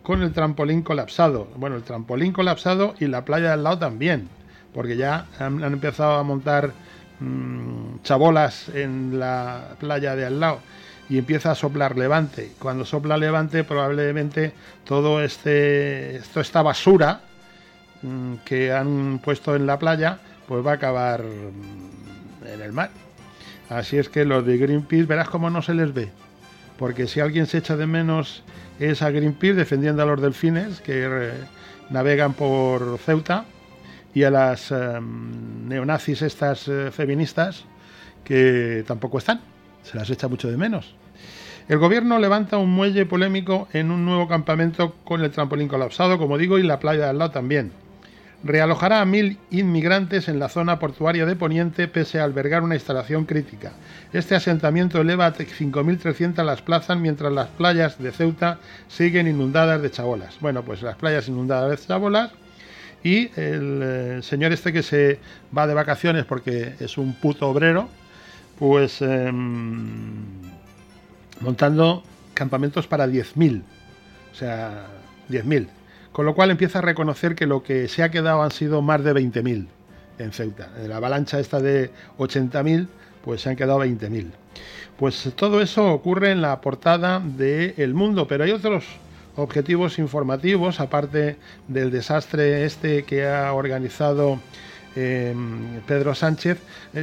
con el trampolín colapsado. Bueno, el trampolín colapsado y la playa de al lado también, porque ya han empezado a montar chabolas en la playa de al lado y empieza a soplar levante. Cuando sopla levante, probablemente esta basura que han puesto en la playa, pues va a acabar en el mar. Así es que los de Greenpeace, verás cómo no se les ve, porque si alguien se echa de menos es a Greenpeace defendiendo a los delfines que navegan por Ceuta, y a las neonazis estas feministas que tampoco están, se las echa mucho de menos. El gobierno levanta un muelle polémico en un nuevo campamento con el trampolín colapsado, como digo, y la playa de al lado también. Realojará a 1.000 inmigrantes en la zona portuaria de Poniente pese a albergar una instalación crítica. Este asentamiento eleva a 5.300 las plazas, mientras las playas de Ceuta siguen inundadas de chabolas. Bueno, pues las playas inundadas de chabolas, y el señor este que se va de vacaciones porque es un puto obrero, pues montando campamentos para 10.000, o sea, 10.000. Con lo cual empieza a reconocer que lo que se ha quedado han sido más de 20.000 en Ceuta. En la avalancha esta de 80.000, pues se han quedado 20.000. Pues todo eso ocurre en la portada de El Mundo, pero hay otros objetivos informativos, aparte del desastre este que ha organizado Pedro Sánchez.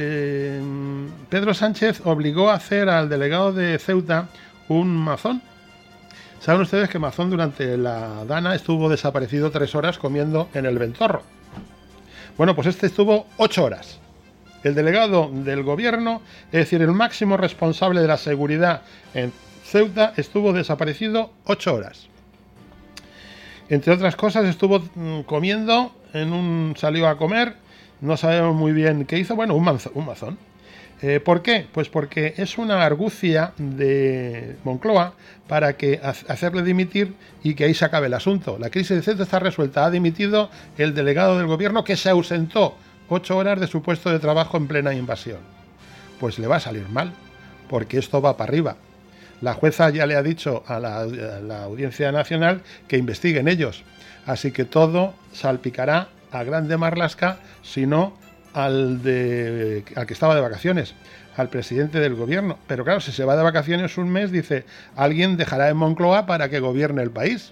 Pedro Sánchez obligó a hacer al delegado de Ceuta un mazón. Saben ustedes que Mazón durante la Dana estuvo desaparecido 3 horas comiendo en el Ventorro. Bueno, pues este estuvo 8 horas. El delegado del gobierno, es decir, el máximo responsable de la seguridad en Ceuta, estuvo desaparecido 8 horas. Entre otras cosas, estuvo comiendo, salió a comer, no sabemos muy bien qué hizo, bueno, un mazón. ¿Por qué? Pues porque es una argucia de Moncloa para hacerle dimitir y que ahí se acabe el asunto. La crisis de Ceuta está resuelta. Ha dimitido el delegado del gobierno que se ausentó 8 horas de su puesto de trabajo en plena invasión. Pues le va a salir mal, porque esto va para arriba. La jueza ya le ha dicho a la Audiencia Nacional que investiguen ellos. Así que todo salpicará a Grande Marlaska, si no al que estaba de vacaciones, al presidente del gobierno. Pero claro, si se va de vacaciones un mes, dice, alguien dejará en Moncloa para que gobierne el país.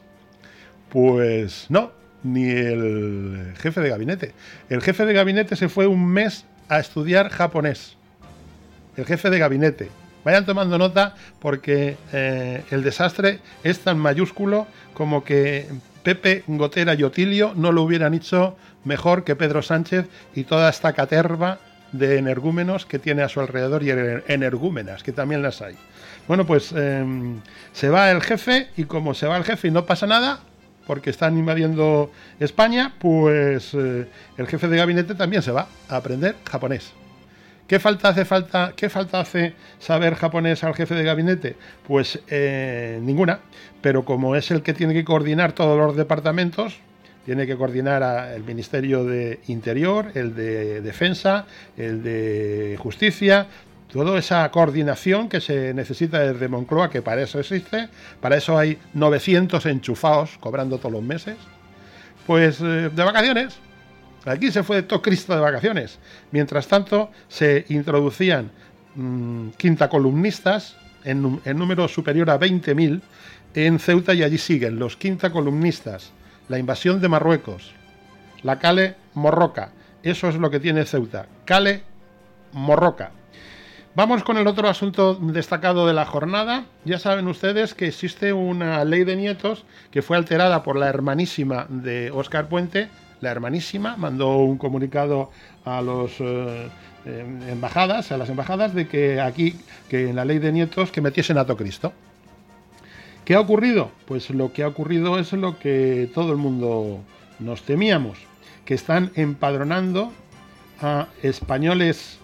Pues no, ni el jefe de gabinete. El jefe de gabinete se fue un mes a estudiar japonés. El jefe de gabinete. Vayan tomando nota, porque el desastre es tan mayúsculo como que Pepe, Gotera y Otilio no lo hubieran hecho mejor que Pedro Sánchez y toda esta caterva de energúmenos que tiene a su alrededor, y energúmenas, que también las hay. Bueno, pues se va el jefe, y como se va el jefe y no pasa nada, porque están invadiendo España, pues el jefe de gabinete también se va a aprender japonés. ¿Qué falta hace saber japonés al jefe de gabinete? Pues ninguna, pero como es el que tiene que coordinar todos los departamentos, tiene que coordinar el Ministerio de Interior, el de Defensa, el de Justicia, toda esa coordinación que se necesita desde Moncloa, que para eso existe, para eso hay 900 enchufados cobrando todos los meses, pues de vacaciones. Aquí se fue todo Cristo de vacaciones. Mientras tanto, se introducían quintacolumnistas en número superior a 20.000 en Ceuta, y allí siguen los quintacolumnistas. La invasión de Marruecos, la Kale Morroca, eso es lo que tiene Ceuta, Kale Morroca. Vamos con el otro asunto destacado de la jornada. Ya saben ustedes que existe una ley de nietos que fue alterada por la hermanísima de Óscar Puente. La hermanísima mandó un comunicado a las embajadas de que aquí, que en la ley de nietos, que metiesen a todo Cristo. ¿Qué ha ocurrido? Pues lo que ha ocurrido es lo que todo el mundo nos temíamos, que están empadronando a españoles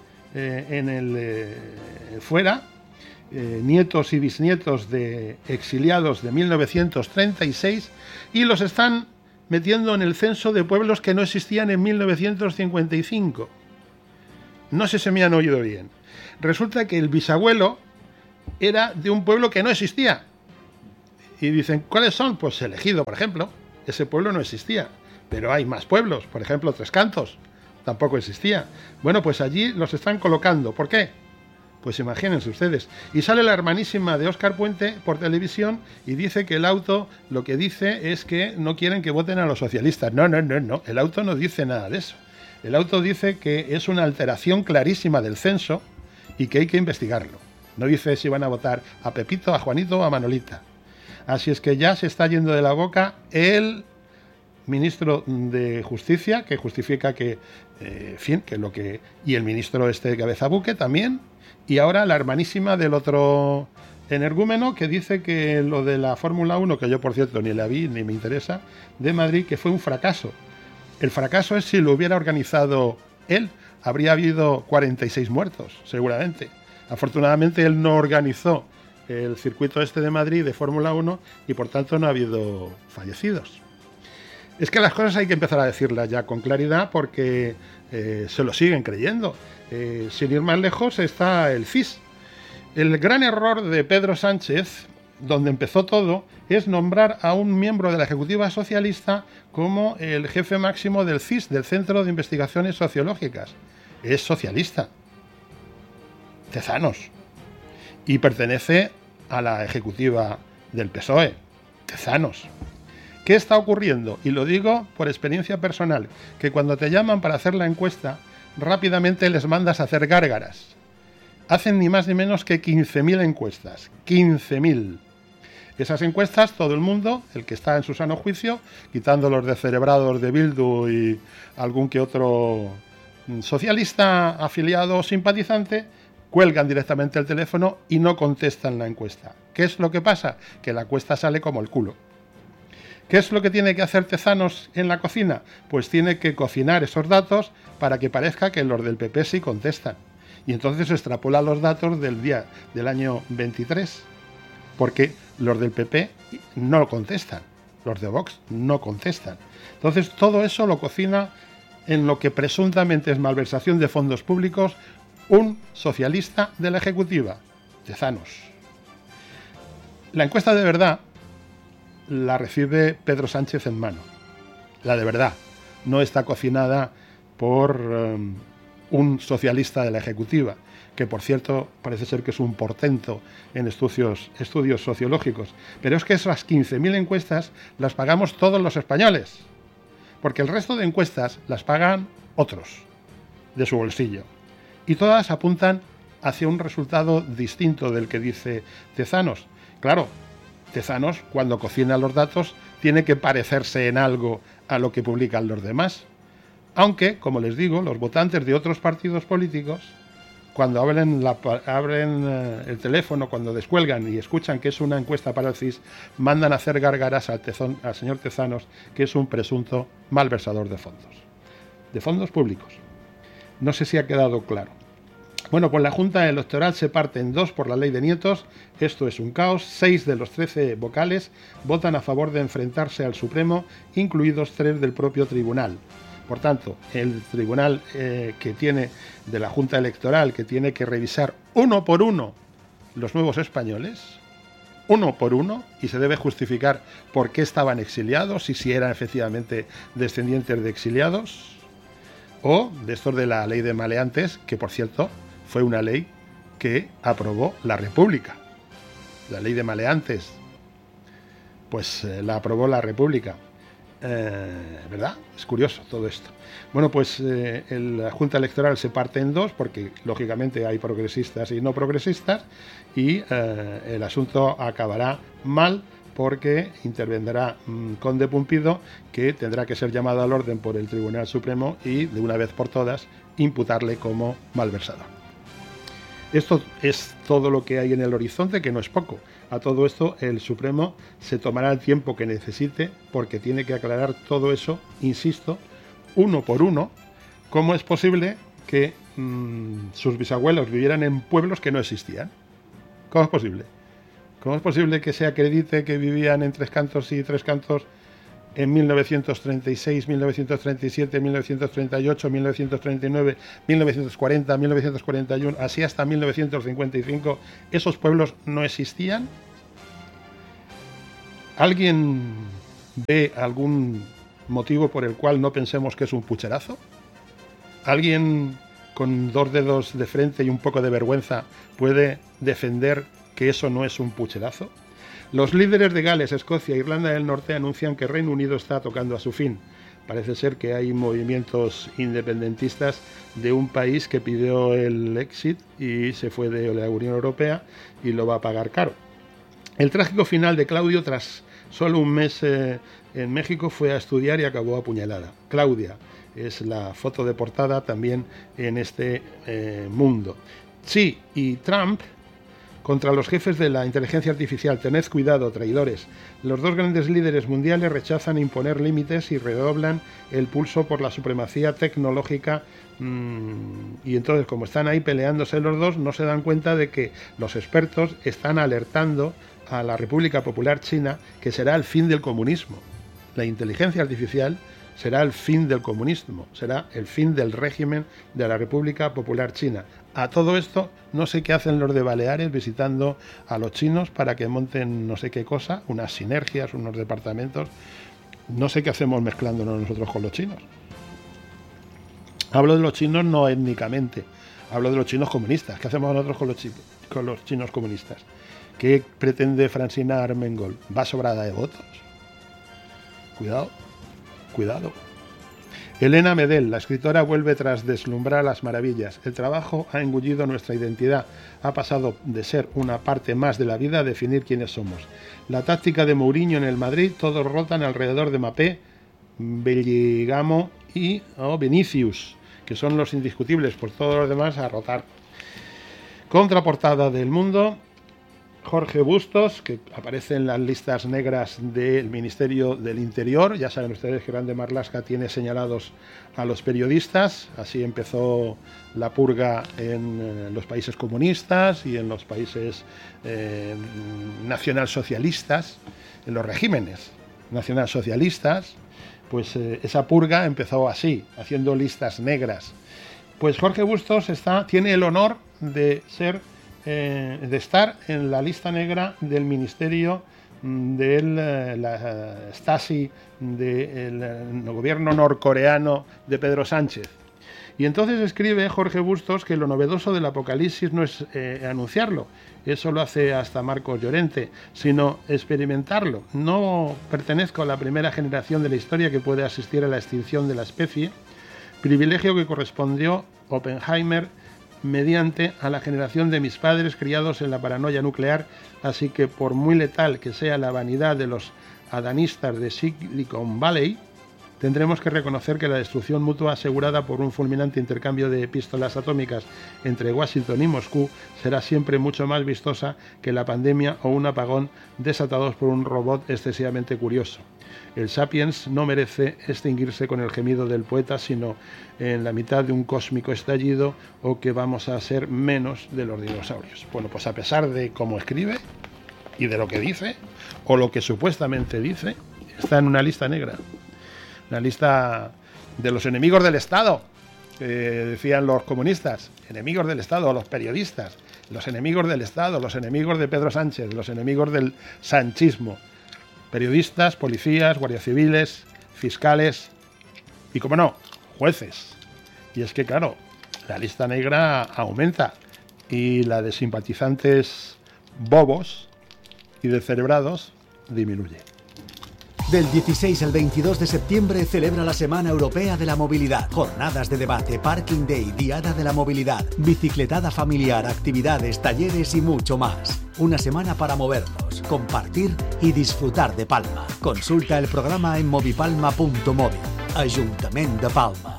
fuera, nietos y bisnietos de exiliados de 1936, y los están metiendo en el censo de pueblos que no existían en 1955. No sé si me han oído bien. Resulta que el bisabuelo era de un pueblo que no existía. Y dicen, ¿cuáles son? Pues Elegido, por ejemplo. Ese pueblo no existía, pero hay más pueblos. Por ejemplo, Tres Cantos, tampoco existía. Bueno, pues allí los están colocando. ¿Por qué? Pues imagínense ustedes. Y sale la hermanísima de Óscar Puente por televisión y dice que el auto lo que dice es que no quieren que voten a los socialistas. No. El auto no dice nada de eso. El auto dice que es una alteración clarísima del censo y que hay que investigarlo. No dice si van a votar a Pepito, a Juanito o a Manolita. Así es que ya se está yendo de la boca el ministro de Justicia, que justifica que, y el ministro Cabezabuque también, y ahora la hermanísima del otro energúmeno que dice que lo de la Fórmula 1, que yo por cierto ni la vi ni me interesa, de Madrid, que fue un fracaso. El fracaso es si lo hubiera organizado él, habría habido 46 muertos, seguramente. Afortunadamente él no organizó el circuito de Madrid de Fórmula 1 y por tanto no ha habido fallecidos. Es que las cosas hay que empezar a decirlas ya con claridad porque se lo siguen creyendo. Sin ir más lejos está el CIS. El gran error de Pedro Sánchez, donde empezó todo, es nombrar a un miembro de la Ejecutiva Socialista como el jefe máximo del CIS, del Centro de Investigaciones Sociológicas. Es socialista. Tezanos. Y pertenece a la Ejecutiva del PSOE. Tezanos. ¿Qué está ocurriendo? Y lo digo por experiencia personal, que cuando te llaman para hacer la encuesta, rápidamente les mandas a hacer gárgaras. Hacen ni más ni menos que 15.000 encuestas. 15.000. Esas encuestas, todo el mundo, el que está en su sano juicio, quitando los descerebrados de Bildu y algún que otro socialista afiliado o simpatizante, cuelgan directamente el teléfono y no contestan la encuesta. ¿Qué es lo que pasa? Que la encuesta sale como el culo. ¿Qué es lo que tiene que hacer Tezanos en la cocina? Pues tiene que cocinar esos datos para que parezca que los del PP sí contestan. Y entonces extrapola los datos del año 23, porque los del PP no contestan, los de Vox no contestan. Entonces todo eso lo cocina en lo que presuntamente es malversación de fondos públicos un socialista de la Ejecutiva, Tezanos. La encuesta de verdad la recibe Pedro Sánchez en mano. La de verdad. No está cocinada por un socialista de la Ejecutiva, que por cierto parece ser que es un portento en estudios sociológicos. Pero es que esas 15.000 encuestas las pagamos todos los españoles, porque el resto de encuestas las pagan otros, de su bolsillo. Y todas apuntan hacia un resultado distinto del que dice Tezanos. Claro, Tezanos, cuando cocina los datos, tiene que parecerse en algo a lo que publican los demás. Aunque, como les digo, los votantes de otros partidos políticos, cuando abren el teléfono, cuando descuelgan y escuchan que es una encuesta para el CIS, mandan a hacer gárgaras al señor Tezanos, que es un presunto malversador de fondos públicos. No sé si ha quedado claro. Bueno, pues la Junta Electoral se parte en dos por la ley de nietos. Esto es un caos. 6 de los 13 vocales votan a favor de enfrentarse al Supremo, incluidos 3 del propio tribunal. Por tanto, el tribunal que tiene de la Junta Electoral, que tiene que revisar uno por uno los nuevos españoles, uno por uno, y se debe justificar por qué estaban exiliados y si eran efectivamente descendientes de exiliados, o de estos de la ley de maleantes, que por cierto fue una ley que aprobó la República. La ley de maleantes, pues la aprobó la República. ¿Verdad? Es curioso todo esto. Bueno, pues la Junta Electoral se parte en dos porque lógicamente hay progresistas y no progresistas y el asunto acabará mal porque intervendrá Conde Pumpido, que tendrá que ser llamado al orden por el Tribunal Supremo y de una vez por todas imputarle como malversador. Esto es todo lo que hay en el horizonte, que no es poco. A todo esto el Supremo se tomará el tiempo que necesite porque tiene que aclarar todo eso, insisto, uno por uno. ¿Cómo es posible que sus bisabuelos vivieran en pueblos que no existían? ¿Cómo es posible? ¿Cómo es posible que se acredite que vivían en Tres Cantos y Tres Cantos en 1936, 1937, 1938, 1939, 1940, 1941, así hasta 1955, esos pueblos no existían? ¿Alguien ve algún motivo por el cual no pensemos que es un pucherazo? ¿Alguien con 2 dedos de frente y un poco de vergüenza puede defender que eso no es un pucherazo? Los líderes de Gales, Escocia e Irlanda del Norte anuncian que Reino Unido está tocando a su fin. Parece ser que hay movimientos independentistas de un país que pidió el exit y se fue de la Unión Europea y lo va a pagar caro. El trágico final de Claudio, tras solo un mes en México, fue a estudiar y acabó apuñalada. Claudia es la foto de portada también en este mundo. Xi y Trump contra los jefes de la inteligencia artificial. Tened cuidado, traidores. Los 2 grandes líderes mundiales rechazan imponer límites y redoblan el pulso por la supremacía tecnológica. Y entonces, como están ahí peleándose los dos, no se dan cuenta de que los expertos están alertando a la República Popular China que será el fin del comunismo. La inteligencia artificial será el fin del comunismo, será el fin del régimen de la República Popular China. A todo esto, no sé qué hacen los de Baleares visitando a los chinos para que monten no sé qué cosa, unas sinergias, unos departamentos. No sé qué hacemos mezclándonos nosotros con los chinos. Hablo de los chinos no étnicamente, hablo de los chinos comunistas. ¿Qué hacemos nosotros con los chinos comunistas? ¿Qué pretende Francina Armengol? ¿Va sobrada de votos? Cuidado, cuidado. Elena Medel, la escritora, vuelve tras deslumbrar las maravillas. El trabajo ha engullido nuestra identidad. Ha pasado de ser una parte más de la vida a definir quiénes somos. La táctica de Mourinho en el Madrid, todos rotan alrededor de Mbappé, Bellingham y Vinicius, que son los indiscutibles, por todos los demás a rotar. Contraportada del Mundo, Jorge Bustos, que aparece en las listas negras del Ministerio del Interior. Ya saben ustedes que Grande Marlaska tiene señalados a los periodistas. Así empezó la purga en los países comunistas y en los países nacionalsocialistas, en los regímenes nacionalsocialistas. Pues esa purga empezó así, haciendo listas negras. Pues Jorge Bustos tiene el honor de estar en la lista negra del Ministerio de la Stasi del gobierno norcoreano de Pedro Sánchez. Y entonces escribe Jorge Bustos que lo novedoso del apocalipsis no es anunciarlo, eso lo hace hasta Marcos Llorente, sino experimentarlo. No pertenezco a la primera generación de la historia que puede asistir a la extinción de la especie, privilegio que correspondió Oppenheimer mediante a la generación de mis padres criados en la paranoia nuclear, así que por muy letal que sea la vanidad de los adanistas de Silicon Valley, tendremos que reconocer que la destrucción mutua asegurada por un fulminante intercambio de epístolas atómicas entre Washington y Moscú será siempre mucho más vistosa que la pandemia o un apagón desatados por un robot excesivamente curioso. El Sapiens no merece extinguirse con el gemido del poeta, sino en la mitad de un cósmico estallido, o que vamos a ser menos de los dinosaurios. Bueno, pues a pesar de cómo escribe y de lo que dice, o lo que supuestamente dice, está en una lista negra. Una lista de los enemigos del Estado, que decían los comunistas, enemigos del Estado, los periodistas, los enemigos del Estado, los enemigos de Pedro Sánchez, los enemigos del sanchismo. Periodistas, policías, guardias civiles, fiscales y, como no, jueces. Y es que, claro, la lista negra aumenta y la de simpatizantes bobos y descerebrados disminuye. Del 16 al 22 de septiembre celebra la Semana Europea de la Movilidad. Jornadas de debate, Parking Day, Diada de la Movilidad, bicicletada familiar, actividades, talleres y mucho más. Una semana para movernos, compartir y disfrutar de Palma. Consulta el programa en movipalma.móvil. Ayuntamiento de Palma.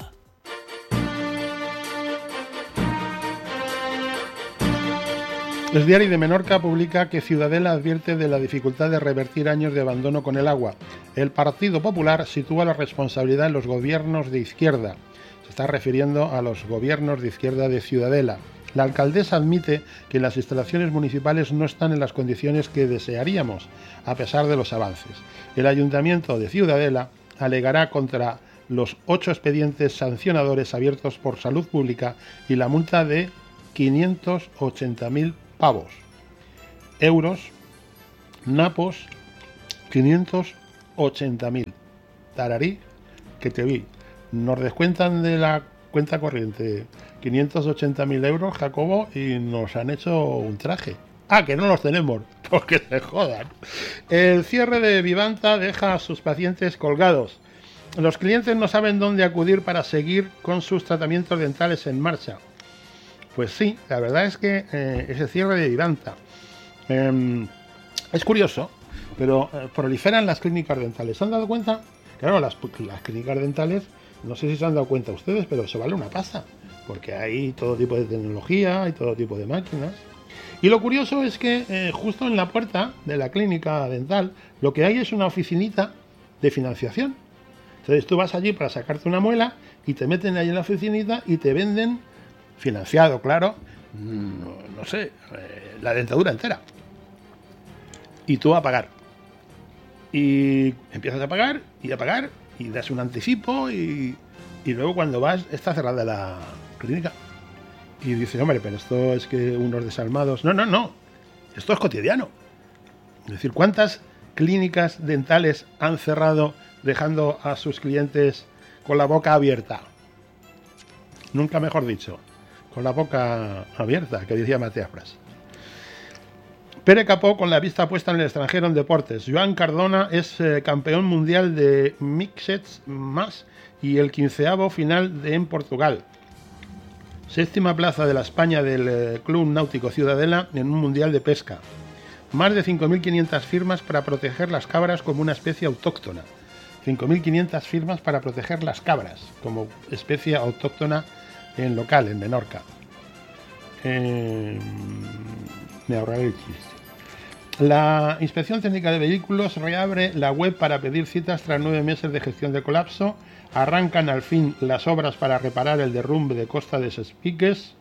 El Diario de Menorca publica que Ciudadela advierte de la dificultad de revertir años de abandono con el agua. El Partido Popular sitúa la responsabilidad en los gobiernos de izquierda. Se está refiriendo a los gobiernos de izquierda de Ciudadela. La alcaldesa admite que las instalaciones municipales no están en las condiciones que desearíamos, a pesar de los avances. El Ayuntamiento de Ciudadela alegará contra los 8 expedientes sancionadores abiertos por Salud Pública y la multa de 580.000 euros, napos 580.000. Tararí, que te vi. Nos descuentan de la cuenta corriente 580.000 euros, Jacobo, y nos han hecho un traje. Ah, que no los tenemos, porque se jodan. El cierre de Vivanta deja a sus pacientes colgados. Los clientes no saben dónde acudir para seguir con sus tratamientos dentales en marcha. Pues sí, la verdad es que ese cierre de Vivanta es curioso, pero proliferan las clínicas dentales. ¿Se han dado cuenta? Claro, las clínicas dentales, no sé si se han dado cuenta ustedes, pero eso vale una pasta, porque hay todo tipo de tecnología, hay todo tipo de máquinas. Y lo curioso es que justo en la puerta de la clínica dental lo que hay es una oficinita de financiación. Entonces tú vas allí para sacarte una muela y te meten ahí en la oficinita y te venden, financiado, claro, no sé, la dentadura entera. Y tú a pagar. Y empiezas a pagar y das un anticipo y luego cuando vas está cerrada la clínica. Y dices, hombre, pero esto es que unos desalmados... No. Esto es cotidiano. Es decir, ¿cuántas clínicas dentales han cerrado dejando a sus clientes con la boca abierta? Nunca mejor dicho, con la boca abierta, que decía Matías Pras. Pere Capó con la vista puesta en el extranjero en deportes. Joan Cardona es campeón mundial de Mixed Mass y el 15º final en Portugal. Séptima plaza de la España del Club Náutico Ciudadela en un mundial de pesca. Más de 5.500 firmas para proteger las cabras como una especie autóctona. 5.500 firmas para proteger las cabras como especie autóctona en local, en Menorca. Me ahorraré el chiste. La Inspección Técnica de Vehículos reabre la web para pedir citas tras 9 meses de gestión de colapso. Arrancan al fin las obras para reparar el derrumbe de Costa de Ses Piques.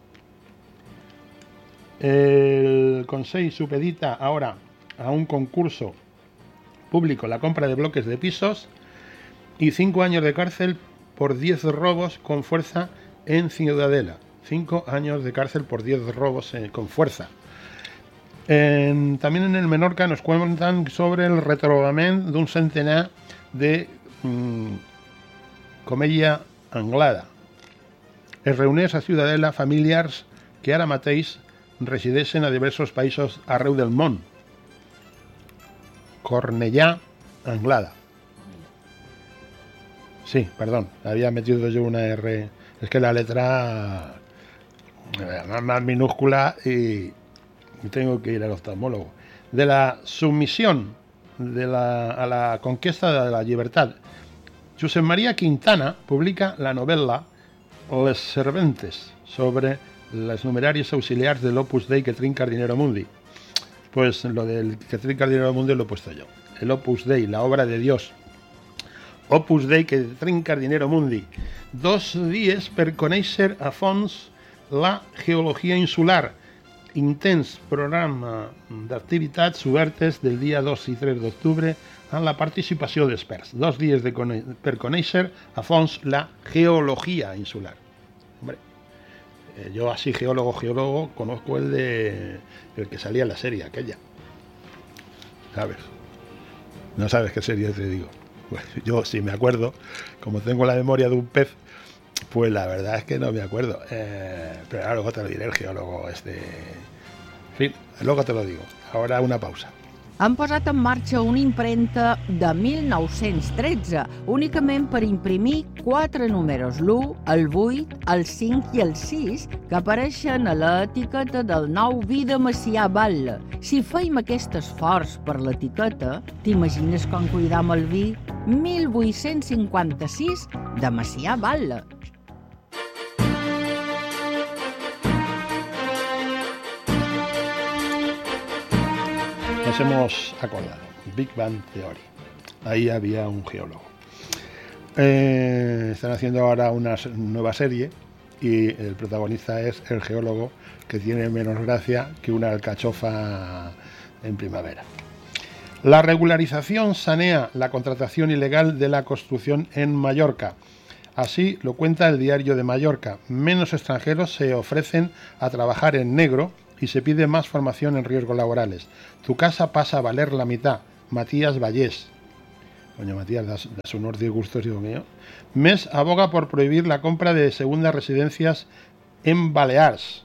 El Consell supedita ahora a un concurso público la compra de bloques de pisos y 5 años de cárcel por 10 robos con fuerza en Ciudadela. 5 años de cárcel por 10 robos con fuerza. También en el Menorca nos cuentan sobre el retrobament d'un centenar de comèdia anglada. Es reuneix a Ciudadela familiars que ara mateix resideixen a diversos països arreu del món. Cornellà Anglada. Sí, perdón, había metido yo una R. Es que la letra más minúscula y tengo que ir al oftalmólogo. De la sumisión a la conquista de la libertad. Josep María Quintana publica la novela Les Serventes sobre los numerarios auxiliars del Opus Dei que trinca el dinero mundi. Pues lo del que trinca el dinero mundi lo he puesto yo. El Opus Dei, la obra de Dios. Opus Dei que trinca el dinero mundi. 2 dies per conèixer a fons la geologia insular. Intens programa d'activitats obertes del dia 2 i 3 d'octubre amb la participació d'experts. 2 dies per conèixer a fons la geología insular. Hombre, yo así geólogo conozco el que salía en la serie aquella. ¿Sabes? No sabes qué serie te digo. Pues yo sí me acuerdo, como tengo la memoria de un pez, pues la verdad es que no me acuerdo. Pero ahora luego te lo diré, el geólogo En fin, luego te lo digo. Ahora una pausa. Han posat en marxa una impremta de 1913, únicament per imprimir 4 números, l'1, el 8, el 5 i el 6, que apareixen a l'etiqueta del nou vi de Macià Batlle. Si feim aquest esforç per l'etiqueta, t'imagines com cuidam el vi 1856 de Macià Batlle. Nos hemos acordado, Big Bang Theory. Ahí había un geólogo. Están haciendo ahora una nueva serie y el protagonista es el geólogo que tiene menos gracia que una alcachofa en primavera. La regularización sanea la contratación ilegal de la construcción en Mallorca. Así lo cuenta el Diario de Mallorca. Menos extranjeros se ofrecen a trabajar en negro y se pide más formación en riesgos laborales. Tu casa pasa a valer la mitad. Matías Vallés. Coño, Matías, das unos disgustos, digo mío. MES aboga por prohibir la compra de segundas residencias en Baleares.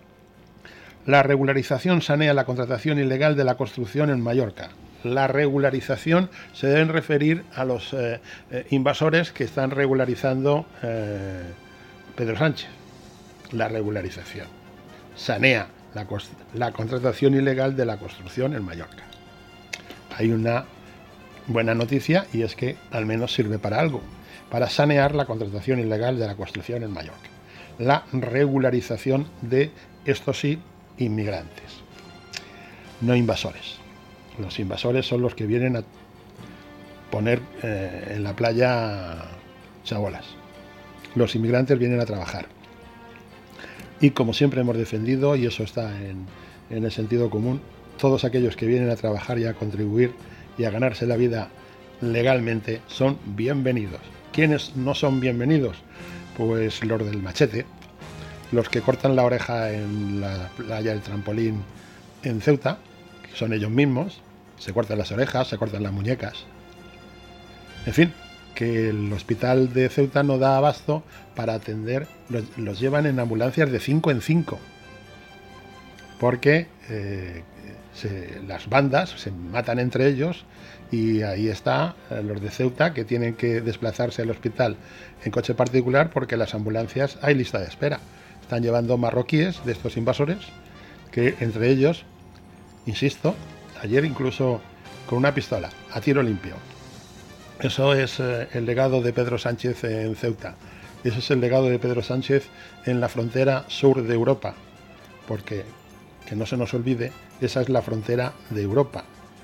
La regularización sanea la contratación ilegal de la construcción en Mallorca. La regularización se deben referir a los invasores que están regularizando Pedro Sánchez. La regularización sanea la contratación ilegal de la construcción en Mallorca. Hay una buena noticia y es que al menos sirve para algo, para sanear la contratación ilegal de la construcción en Mallorca. La regularización de, esto sí, inmigrantes, no invasores. Los invasores son los que vienen a poner en la playa chabolas. Los inmigrantes vienen a trabajar. Y como siempre hemos defendido, y eso está en el sentido común, todos aquellos que vienen a trabajar y a contribuir y a ganarse la vida legalmente son bienvenidos. ¿Quiénes no son bienvenidos? Pues los del machete, los que cortan la oreja en la playa del Trampolín en Ceuta, que son ellos mismos, se cortan las orejas, se cortan las muñecas. En fin, que el hospital de Ceuta no da abasto para atender, los llevan en ambulancias de 5 en 5, porque las bandas se matan entre ellos y ahí está los de Ceuta que tienen que desplazarse al hospital en coche particular porque las ambulancias hay lista de espera. Están llevando marroquíes de estos invasores que entre ellos, insisto, ayer incluso con una pistola, a tiro limpio. Eso es el legado de Pedro Sánchez en Ceuta. Ese es el legado de Pedro Sánchez en la frontera sur de Europa. Porque, que no se nos olvide, esa es la frontera de Europa.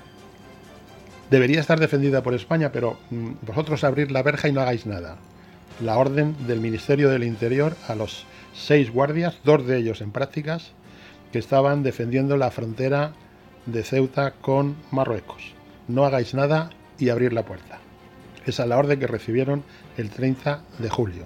Debería estar defendida por España, pero vosotros abrid la verja y no hagáis nada. La orden del Ministerio del Interior a los 6 guardias, 2 de ellos en prácticas, que estaban defendiendo la frontera de Ceuta con Marruecos. No hagáis nada y abrir la puerta. Esa es la orden que recibieron el 30 de julio.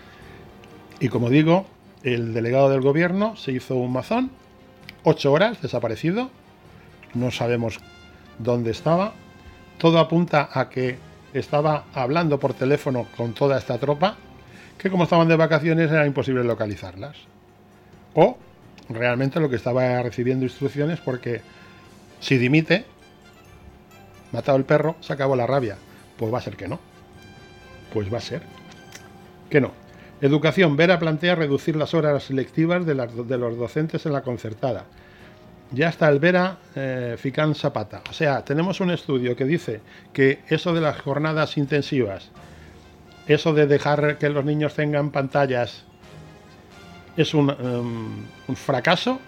Y como digo, el delegado del gobierno se hizo un mazón, 8 horas desaparecido, no sabemos dónde estaba. Todo apunta a que estaba hablando por teléfono con toda esta tropa, que como estaban de vacaciones era imposible localizarlas. O realmente lo que estaba recibiendo instrucciones, porque si dimite, matado el perro, se acabó la rabia. Pues va a ser que no. Pues va a ser que no. Educación. Vera plantea reducir las horas lectivas de los docentes en la concertada. Ya está el Vera ficant Zapata. O sea, tenemos un estudio que dice que eso de las jornadas intensivas, eso de dejar que los niños tengan pantallas, es un fracaso.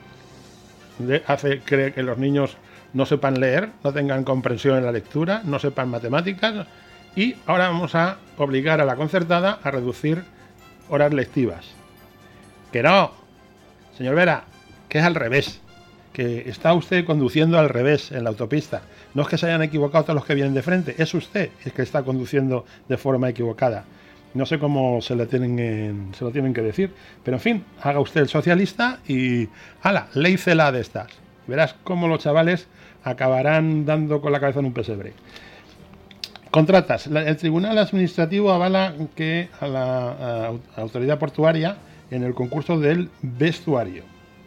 Cree que los niños no sepan leer, no tengan comprensión en la lectura, no sepan matemáticas, y ahora vamos a obligar a la concertada a reducir horas lectivas. Que no, señor Vera, que es al revés, que está usted conduciendo al revés en la autopista. No es que se hayan equivocado todos los que vienen de frente, es usted el que está conduciendo de forma equivocada. No sé cómo se lo tienen que decir, pero en fin, haga usted el socialista y ¡hala! Léicela de estas. Verás cómo los chavales acabarán dando con la cabeza en un pesebre. Contratas. El Tribunal Administrativo avala que a la autoridad portuaria en el concurso del vestuario.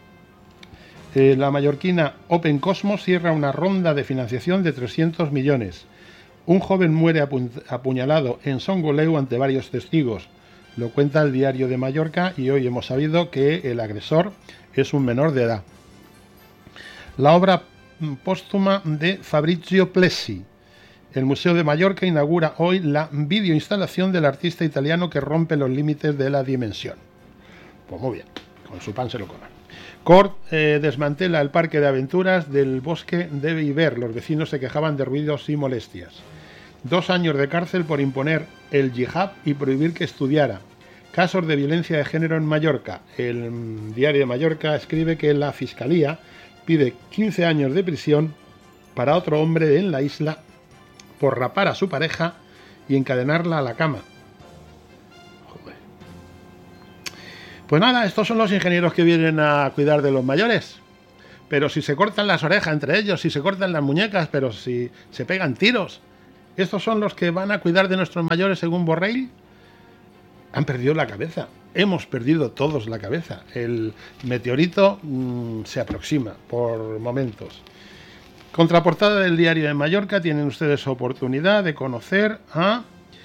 La mallorquina Open Cosmos cierra una ronda de financiación de 300 millones. Un joven muere apuñalado en Songoleu ante varios testigos. Lo cuenta el Diario de Mallorca y hoy hemos sabido que el agresor es un menor de edad. La obra póstuma de Fabrizio Plessi. El Museo de Mallorca inaugura hoy la videoinstalación del artista italiano que rompe los límites de la dimensión. Pues muy bien, con su pan se lo coman. Cort desmantela el parque de aventuras del bosque de Viver. Los vecinos se quejaban de ruidos y molestias. 2 años de cárcel por imponer el yihad y prohibir que estudiara. Casos de violencia de género en Mallorca. El Diario de Mallorca escribe que la Fiscalía pide 15 años de prisión para otro hombre en la isla por rapar a su pareja y encadenarla a la cama. Joder. Pues nada, estos son los ingenieros que vienen a cuidar de los mayores. pero si se cortan las orejas entre ellos, si se cortan las muñecas, pero si se pegan tiros. ¿Estos son los que van a cuidar de nuestros mayores según Borrell? Han perdido la cabeza. Hemos perdido todos la cabeza. El meteorito se aproxima por momentos. Contraportada del Diario de Mallorca, tienen ustedes oportunidad de conocer a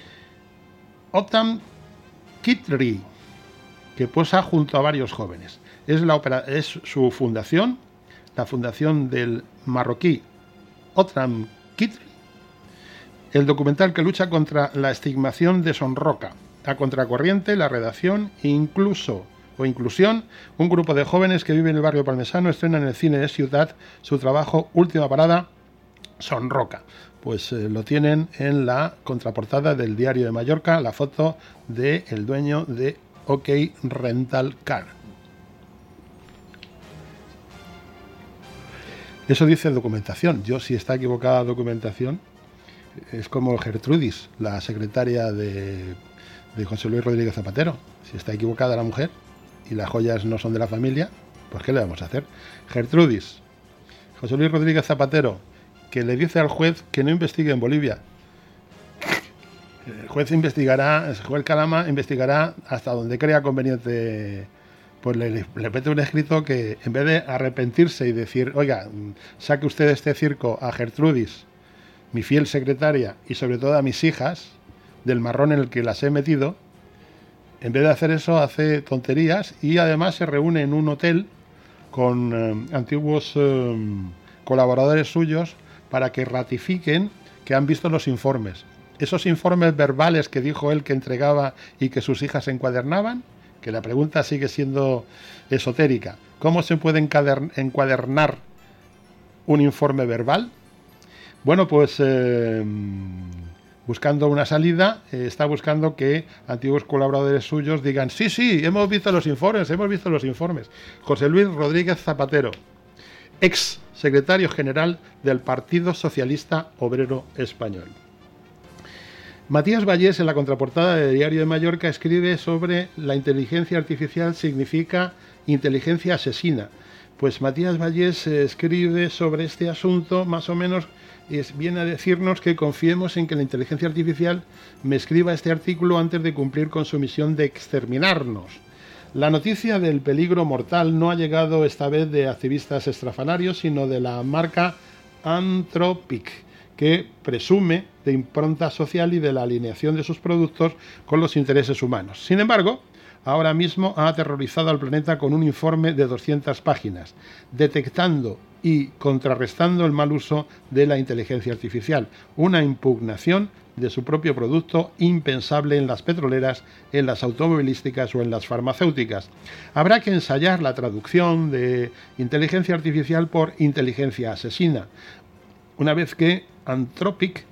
Otham Kitri, que posa junto a varios jóvenes. Es su fundación, la fundación del marroquí Otham Kitri, el documental que lucha contra la estigmación de Son Roca. A contracorriente, la redacción inclusión, un grupo de jóvenes que viven en el barrio parmesano estrena en el cine de Ciutat su trabajo Última Parada, Son Roca. Pues lo tienen en la contraportada del Diario de Mallorca, la foto del dueño de OK Rental Car. Eso dice documentación. Yo, si está equivocada la documentación, es como Gertrudis, la secretaria de José Luis Rodríguez Zapatero. Si está equivocada la mujer y las joyas no son de la familia, pues ¿qué le vamos a hacer? Gertrudis, José Luis Rodríguez Zapatero, que le dice al juez que no investigue en Bolivia. El juez Calama investigará hasta donde crea conveniente. Pues le mete un escrito que, en vez de arrepentirse y decir, oiga, saque usted este circo a Gertrudis, mi fiel secretaria, y sobre todo a mis hijas, del marrón en el que las he metido, en vez de hacer eso hace tonterías y además se reúne en un hotel con antiguos colaboradores suyos para que ratifiquen que han visto los informes. Esos informes verbales que dijo él que entregaba y que sus hijas encuadernaban, que la pregunta sigue siendo esotérica. ¿Cómo se puede encuadernar un informe verbal? Bueno, pues buscando una salida, está buscando que antiguos colaboradores suyos digan sí, hemos visto los informes. José Luis Rodríguez Zapatero, ex secretario general del Partido Socialista Obrero Español. Matías Vallés, en la contraportada de Diario de Mallorca, escribe sobre la inteligencia artificial significa inteligencia asesina. Pues Matías Vallés escribe sobre este asunto, más o menos viene a decirnos que confiemos en que la inteligencia artificial me escriba este artículo antes de cumplir con su misión de exterminarnos. La noticia del peligro mortal no ha llegado esta vez de activistas estrafanarios, sino de la marca Anthropic, que presume de impronta social y de la alineación de sus productos con los intereses humanos. Sin embargo, ahora mismo ha aterrorizado al planeta con un informe de 200 páginas, detectando y contrarrestando el mal uso de la inteligencia artificial, una impugnación de su propio producto impensable en las petroleras, en las automovilísticas o en las farmacéuticas. Habrá que ensayar la traducción de inteligencia artificial por inteligencia asesina, una vez que Anthropic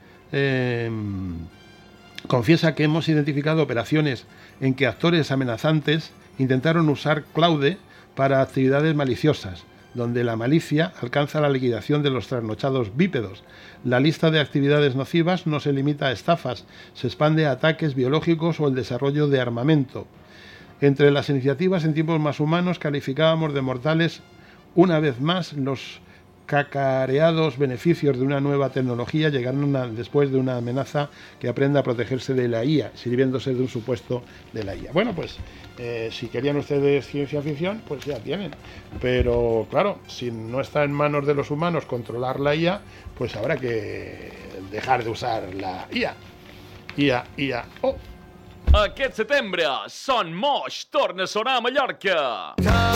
confiesa que hemos identificado operaciones en que actores amenazantes intentaron usar Claude para actividades maliciosas, donde la malicia alcanza la liquidación de los trasnochados bípedos. La lista de actividades nocivas no se limita a estafas, se expande a ataques biológicos o el desarrollo de armamento. Entre las iniciativas en tiempos más humanos calificábamos de mortales, una vez más, los cacareados beneficios de una nueva tecnología llegaron después de una amenaza que aprenda a protegerse de la IA, sirviéndose de un supuesto de la IA. Bueno, pues si querían ustedes ciencia ficción, pues ya tienen. Pero claro, si no está en manos de los humanos controlar la IA, pues habrá que dejar de usar la IA. IA. Oh. Aquest setembre, Son Moix torna a sonar a Mallorca.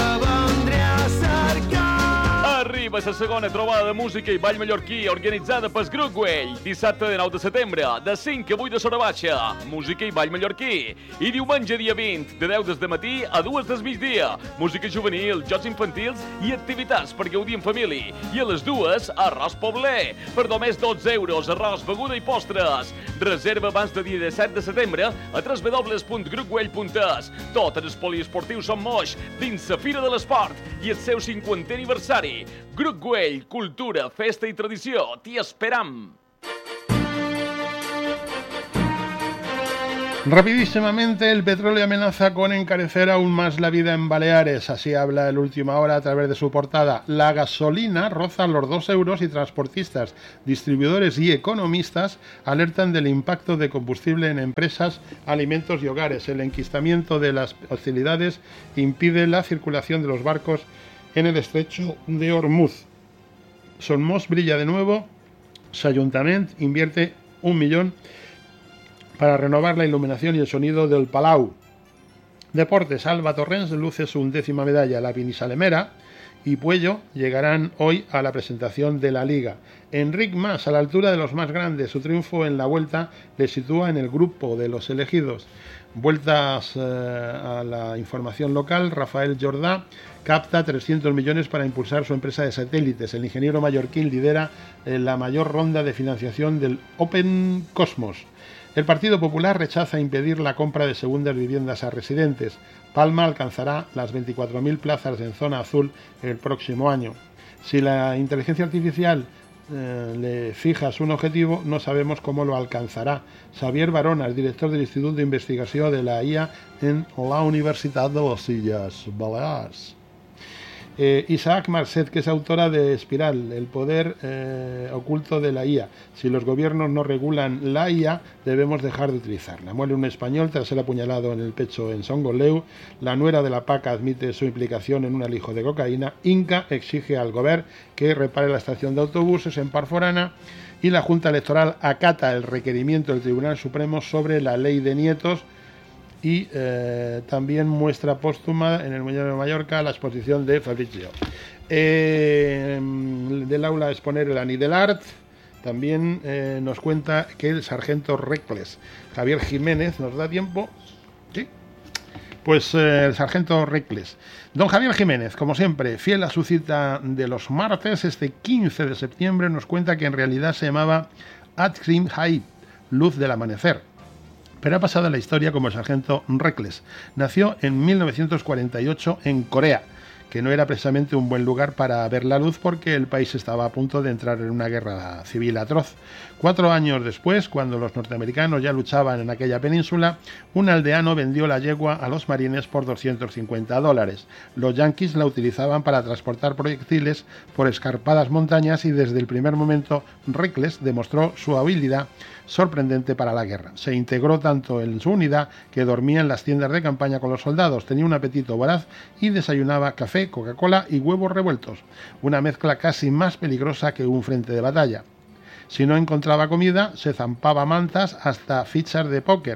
Arriba la segona trobada de música i ball mallorquí organitzada pel Grup Güell. Dissabte de 9 de setembre, de 5 a 8 de Sora Baixa, música i ball mallorquí. I diumenge dia 20, de 10 del matí a 2 del migdia, música juvenil, jocs infantils i activitats per gaudir en família. I a les 2, arròs pobler. Per només 12 euros, arròs, beguda i postres. Reserva abans del dia 17 de setembre a www.grupguell.es. Tot en el poliesportiu Son Moix, dins la Fira de l'Esport i el seu 50è aniversari. Grup Güell, cultura, festa i tradició. T'hi esperam! Rapidísimamente, el petróleo amenaza con encarecer aún más la vida en Baleares. Así habla el Última Hora a través de su portada. La gasolina roza los 2 euros y transportistas, distribuidores y economistas alertan del impacto de combustible en empresas, alimentos y hogares. El enquistamiento de las hostilidades impide la circulación de los barcos en el estrecho de Hormuz. Somos brilla de nuevo. S'Ajuntament invierte 1 millón para renovar la iluminación y el sonido del Palau. Deportes, Alba Torrens luce su 11ª medalla. La Binissalemera y Puello llegarán hoy a la presentación de la Liga. Enric Mas, a la altura de los más grandes, su triunfo en la Vuelta le sitúa en el grupo de los elegidos. Vueltas a la información local, Rafael Jordà capta 300 millones para impulsar su empresa de satélites. El ingeniero mallorquín lidera la mayor ronda de financiación del Open Cosmos. El Partido Popular rechaza impedir la compra de segundas viviendas a residentes. Palma alcanzará las 24.000 plazas en zona azul el próximo año. Si la inteligencia artificial le fijas un objetivo, no sabemos cómo lo alcanzará. Xavier Baronas, director del Instituto de Investigación de la IA en la Universitat de les Illes Balears. Isaac Marcet, que es autora de Espiral, el poder oculto de la IA. Si los gobiernos no regulan la IA, debemos dejar de utilizarla. Muere un español tras ser apuñalado en el pecho en Songoleu. La nuera de la PAC admite su implicación en un alijo de cocaína. Inca exige al gobierno que repare la estación de autobuses en Parforana. Y la Junta Electoral acata el requerimiento del Tribunal Supremo sobre la ley de nietos. Y también muestra póstuma en el Museo de Mallorca la exposición de Fabrizio. Del aula a exponer el Ani del Art, también nos cuenta que el sargento Recles, Javier Jiménez, ¿nos da tiempo? Sí. Pues el sargento Recles. Don Javier Jiménez, como siempre, fiel a su cita de los martes, este 15 de septiembre nos cuenta que en realidad se llamaba At-Krim Haib, luz del amanecer. Pero ha pasado a la historia como el sargento Recles. Nació en 1948 en Corea, que no era precisamente un buen lugar para ver la luz porque el país estaba a punto de entrar en una guerra civil atroz. 4 años después, cuando los norteamericanos ya luchaban en aquella península, un aldeano vendió la yegua a los marines por $250. Los yanquis la utilizaban para transportar proyectiles por escarpadas montañas y desde el primer momento Recles demostró su habilidad sorprendente para la guerra. Se integró tanto en su unidad que dormía en las tiendas de campaña con los soldados, tenía un apetito voraz y desayunaba café, Coca-Cola y huevos revueltos, una mezcla casi más peligrosa que un frente de batalla. Si no encontraba comida, se zampaba mantas hasta fichas de póker.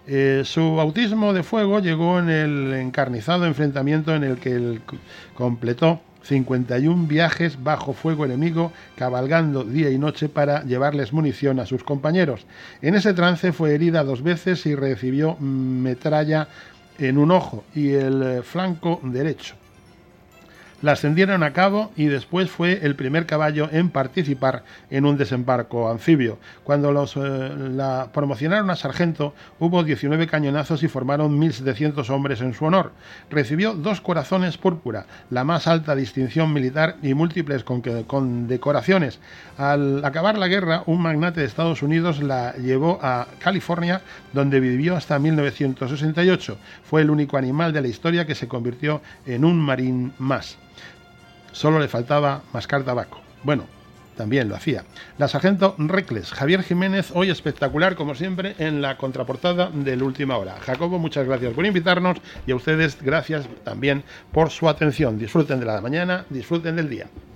Su bautismo de fuego llegó en el encarnizado enfrentamiento en el que él completó 51 viajes bajo fuego enemigo, cabalgando día y noche para llevarles munición a sus compañeros. En ese trance fue herida 2 veces y recibió metralla en un ojo y el flanco derecho. La ascendieron a cabo y después fue el primer caballo en participar en un desembarco anfibio. Cuando la promocionaron a sargento, hubo 19 cañonazos y formaron 1.700 hombres en su honor. Recibió 2 corazones púrpura, la más alta distinción militar y múltiples condecoraciones. Al acabar la guerra, un magnate de Estados Unidos la llevó a California, donde vivió hasta 1968. Fue el único animal de la historia que se convirtió en un marín más. Solo le faltaba mascar tabaco. Bueno, también lo hacía. La sargento Recles, Javier Jiménez, hoy espectacular como siempre en la contraportada del Última Hora. Jacobo, muchas gracias por invitarnos y a ustedes gracias también por su atención. Disfruten de la mañana, disfruten del día.